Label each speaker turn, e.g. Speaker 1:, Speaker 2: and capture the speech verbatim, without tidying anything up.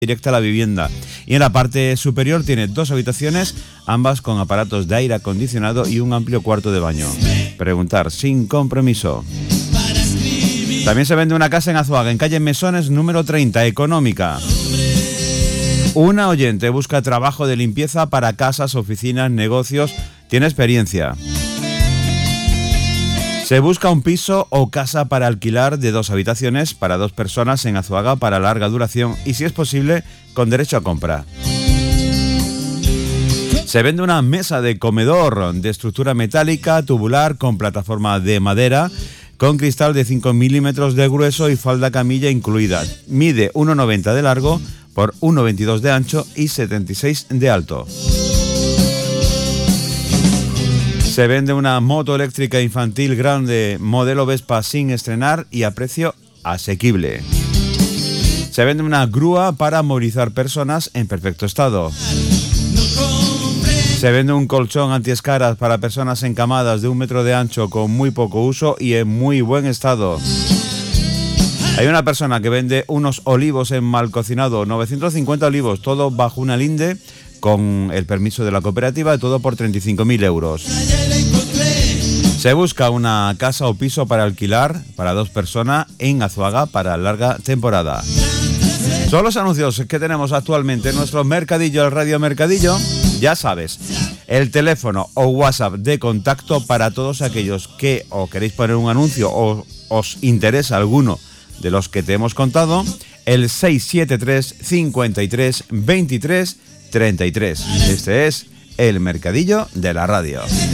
Speaker 1: directa a la vivienda. Y en la parte superior tiene dos habitaciones, ambas con aparatos de aire acondicionado y un amplio cuarto de baño. Preguntar sin compromiso. También se vende una casa en Azuaga, en calle Mesones, número treinta, económica. Una oyente busca trabajo de limpieza para casas, oficinas, negocios. Tiene experiencia. Se busca un piso o casa para alquilar de dos habitaciones para dos personas en Azuaga para larga duración y, si es posible, con derecho a compra. Se vende una mesa de comedor de estructura metálica, tubular, con plataforma de madera, con cristal de cinco milímetros de grueso y falda camilla incluida. Mide uno noventa de largo por uno veintidós de ancho y setenta y seis de alto. Se vende una moto eléctrica infantil grande, modelo Vespa, sin estrenar y a precio asequible. Se vende una grúa para movilizar personas en perfecto estado. Se vende un colchón antiescaras para personas encamadas de un metro de ancho con muy poco uso y en muy buen estado. Hay una persona que vende unos olivos en mal cocinado, novecientos cincuenta olivos, todo bajo una linde, con el permiso de la cooperativa, todo por treinta y cinco mil euros. Se busca una casa o piso para alquilar para dos personas en Azuaga para larga temporada. Son los anuncios que tenemos actualmente en nuestro mercadillo, el Radio Mercadillo. Ya sabes, el teléfono o WhatsApp de contacto para todos aquellos que o queréis poner un anuncio o os interesa alguno de los que te hemos contado, el seis siete tres, cincuenta y tres, veintitrés, treinta y tres. Este es el Mercadillo de la Radio.